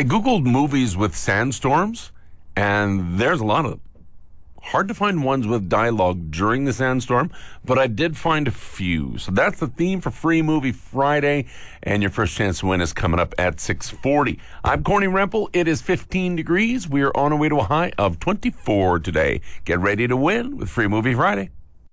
I Googled movies with sandstorms, and there's a lot of them. Hard to find ones with dialogue during the sandstorm, but I did find a few. So that's the theme for Free Movie Friday, and your first chance to win is coming up at 6:40. I'm Corny Rempel. It is 15 degrees. We are on our way to a high of 24 today. Get ready to win with Free Movie Friday.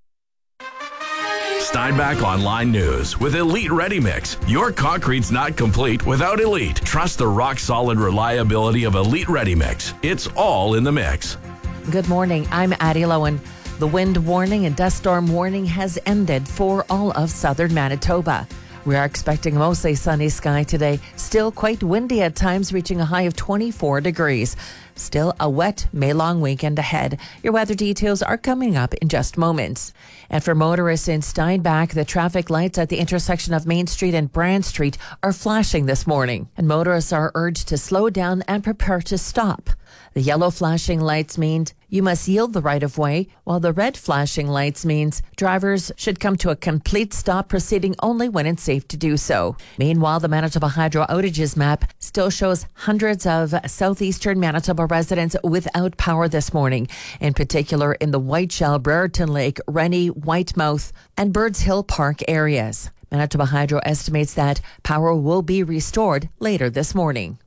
Steinbach Online News with Elite Ready Mix. Your concrete's not complete without Elite. Trust the rock-solid reliability of Elite Ready Mix. It's all in the mix. Good morning. I'm Addie Lowen. The wind warning and dust storm warning has ended for all of southern Manitoba. We are expecting a mostly sunny sky today. Still quite windy at times, reaching a high of 24 degrees. Still a wet May-long weekend ahead. Your weather details are coming up in just moments. And for motorists in Steinbach, the traffic lights at the intersection of Main Street and Brand Street are flashing this morning. And motorists are urged to slow down and prepare to stop. The yellow flashing lights mean you must yield the right-of-way, while the red flashing lights means drivers should come to a complete stop, proceeding only when it's safe to do so. Meanwhile, the Manitoba Hydro outages map still shows hundreds of southeastern Manitoba residents without power this morning, in particular in the Whiteshell, Brereton Lake, Rennie, Whitemouth, and Birds Hill Park areas. Manitoba Hydro estimates that power will be restored later this morning.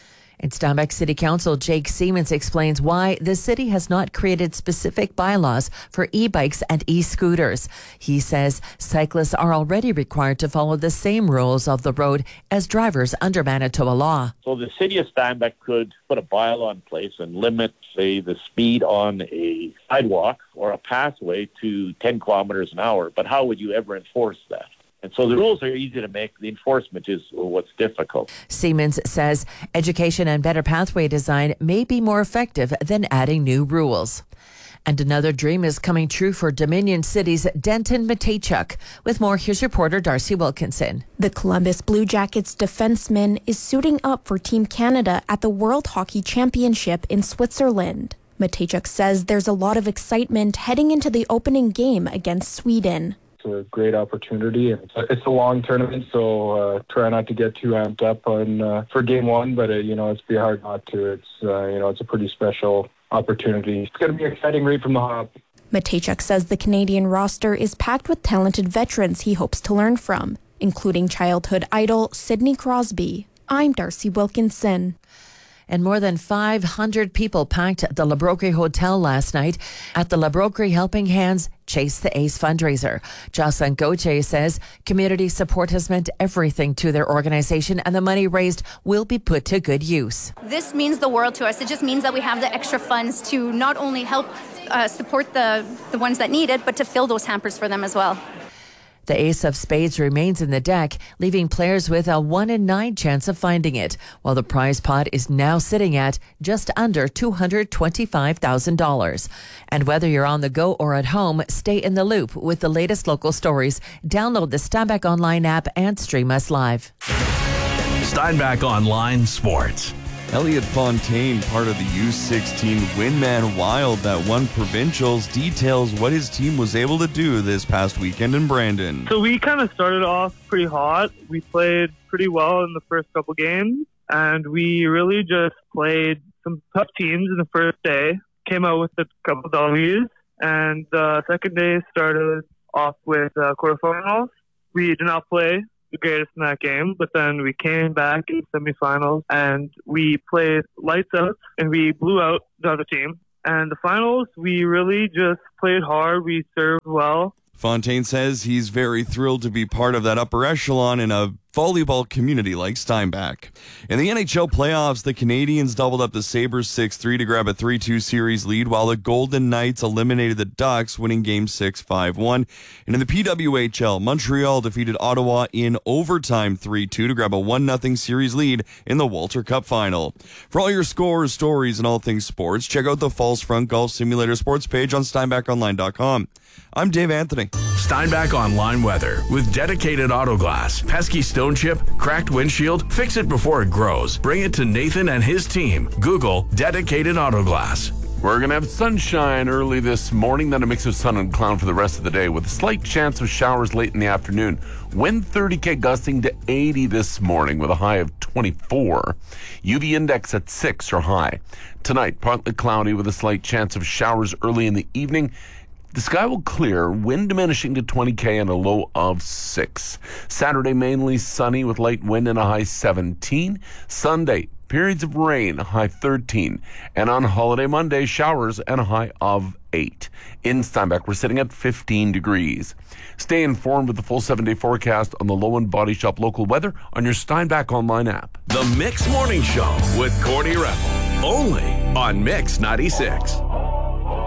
In Steinbach City Council, Jake Siemens explains why the city has not created specific bylaws for e-bikes and e-scooters. He says cyclists are already required to follow the same rules of the road as drivers under Manitoba law. So the city of Steinbach could put a bylaw in place and limit, say, the speed on a sidewalk or a pathway to 10 kilometers an hour. But how would you ever enforce that? And so the rules are easy to make. The enforcement is what's difficult. Siemens says education and better pathway design may be more effective than adding new rules. And another dream is coming true for Dominion City's Denton Mateychuk. With more, here's reporter Darcy Wilkinson. The Columbus Blue Jackets defenseman is suiting up for Team Canada at the World Hockey Championship in Switzerland. Mateychuk says there's a lot of excitement heading into the opening game against Sweden. It's a great opportunity. It's a long tournament, so try not to get too amped up on for game one, but it's be hard not to. It's a pretty special opportunity. It's going to be exciting right from the hop. Mateychuk says the Canadian roster is packed with talented veterans he hopes to learn from, including childhood idol Sidney Crosby. I'm Darcy Wilkinson. And more than 500 people packed the La Broquerie Hotel last night at the La Broquerie Helping Hands Chase the Ace fundraiser. Jocelyn Gauthier says community support has meant everything to their organization, and the money raised will be put to good use. This means the world to us. It just means that we have the extra funds to not only help support the ones that need it, but to fill those hampers for them as well. The ace of spades remains in the deck, leaving players with a 1 in 9 chance of finding it, while the prize pot is now sitting at just under $225,000. And whether you're on the go or at home, stay in the loop with the latest local stories. Download the Steinbach Online app and stream us live. Steinbach Online Sports. Elliot Fontaine, part of the U16 Windman Wild that won provincials, details what his team was able to do this past weekend in Brandon. So we kind of started off pretty hot. We played pretty well in the first couple games, and we really just played some tough teams in the first day, came out with a couple W's, and the second day started off with quarterfinals. We did not play the greatest in that game, but then we came back in semifinals and we played lights out and we blew out the other team. And the finals, we really just played hard. We served well. Fontaine says he's very thrilled to be part of that upper echelon in a volleyball community like Steinbach. In the NHL playoffs, the Canadiens doubled up the Sabres 6-3 to grab a 3-2 series lead, while the Golden Knights eliminated the Ducks, winning Game 6 5-1. And in the PWHL, Montreal defeated Ottawa in overtime 3-2 to grab a 1-0 series lead in the Walter Cup final. For all your scores, stories, and all things sports, check out the Falls Front Golf Simulator sports page on SteinbachOnline.com. I'm Dave Anthony. Steinbach Online weather with dedicated auto glass. Pesky stone chip, cracked windshield, fix it before it grows. Bring it to Nathan and his team. Google dedicated auto glass. We're going to have sunshine early this morning, then a mix of sun and cloud for the rest of the day with a slight chance of showers late in the afternoon. Wind 30k gusting to 80 this morning with a high of 24. UV index at 6 or high. Tonight, partly cloudy with a slight chance of showers early in the evening. The sky will clear, wind diminishing to 20k and a low of 6. Saturday, mainly sunny with light wind and a high 17. Sunday, periods of rain, a high 13. And on holiday Monday, showers and a high of 8. In Steinbach, we're sitting at 15 degrees. Stay informed with the full 7-day forecast on the Low End Body Shop local weather on your Steinbach online app. The Mix Morning Show with Cordy Revel. Only on Mix 96.